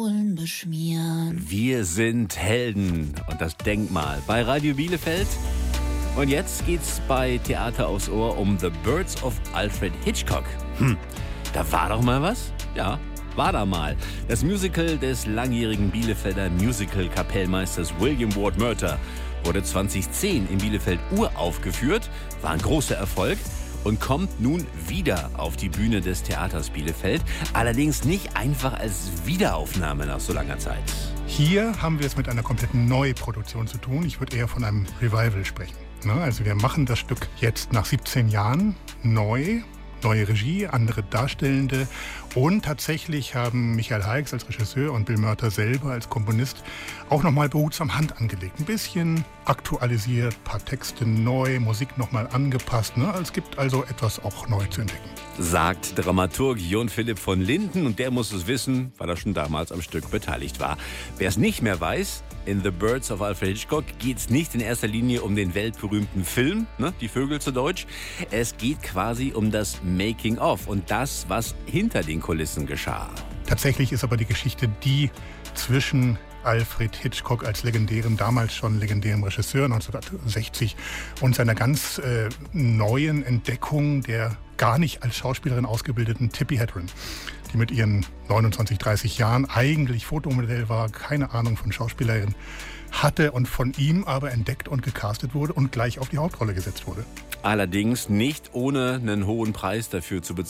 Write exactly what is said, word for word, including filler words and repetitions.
beschmieren. Wir sind Helden und das Denkmal bei Radio Bielefeld. Und jetzt geht's bei Theater aufs Ohr um The Birds of Alfred Hitchcock. Hm, da war doch mal was? Ja, war da mal. Das Musical des langjährigen Bielefelder Musical-Kapellmeisters William Ward Murter wurde zweitausendzehn in Bielefeld uraufgeführt, war ein großer Erfolg und kommt nun wieder auf die Bühne des Theaters Bielefeld. Allerdings nicht einfach als Wiederaufnahme nach so langer Zeit. Hier haben wir es mit einer kompletten Neuproduktion zu tun. Ich würde eher von einem Revival sprechen. Also wir machen das Stück jetzt nach siebzehn Jahren neu. Neue Regie, andere Darstellende und tatsächlich haben Michael Heix als Regisseur und Bill Murter selber als Komponist auch nochmal behutsam Hand angelegt. Ein bisschen aktualisiert, ein paar Texte neu, Musik nochmal angepasst. Ne? Es gibt also etwas auch neu zu entdecken. Sagt Dramaturg Jon Philipp von Linden und der muss es wissen, weil er schon damals am Stück beteiligt war. Wer es nicht mehr weiß, in The Birds of Alfred Hitchcock geht es nicht in erster Linie um den weltberühmten Film, ne, die Vögel zu Deutsch. Es geht quasi um das Making-of und das, was hinter den Kulissen geschah. Tatsächlich ist aber die Geschichte die zwischen Alfred Hitchcock als legendären, damals schon legendären Regisseur neunzehnhundertsechzig und seiner ganz äh, neuen Entdeckung der gar nicht als Schauspielerin ausgebildeten Tippi Hedren, die mit ihren neunundzwanzig, dreißig Jahren eigentlich Fotomodell war, keine Ahnung von Schauspielerin hatte und von ihm aber entdeckt und gecastet wurde und gleich auf die Hauptrolle gesetzt wurde. Allerdings nicht ohne einen hohen Preis dafür zu bezahlen.